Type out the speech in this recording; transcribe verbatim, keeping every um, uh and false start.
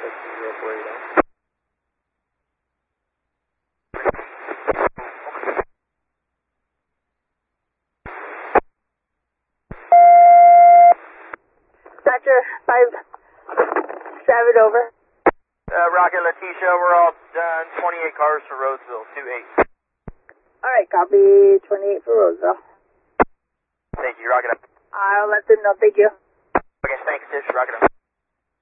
zero four eight zero. Roger, five seven over. Uh, Rocket Letitia, we're all done. twenty-eight cars for Roseville, two eight. Alright, copy twenty-eight for Roseville. Thank you, Rocket up. I'll let them know, thank you. Okay, thanks, Tish, Rocket up.